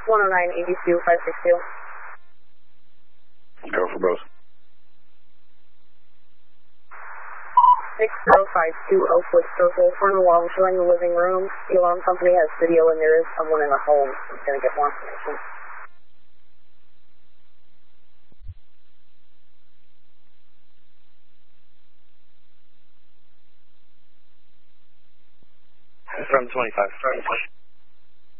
109-82-562. Go for both. 60520 Foot for an alarm showing the living room. The alarm company has video and there is someone in the home. I'm going to get more information. From 25. Sorry.